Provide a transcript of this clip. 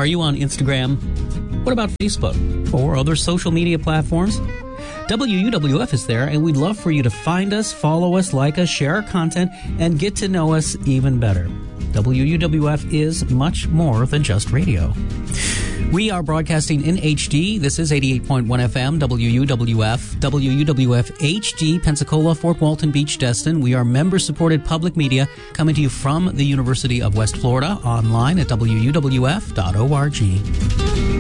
Are you on Instagram? What about Facebook or other social media platforms? WUWF is there, and we'd love for you to find us, follow us, like us, share our content, and get to know us even better. WUWF is much more than just radio. We are broadcasting in HD. This is 88.1 FM, WUWF, WUWF HD, Pensacola, Fort Walton Beach, Destin. We are member-supported public media coming to you from the University of West Florida, online at WUWF.org.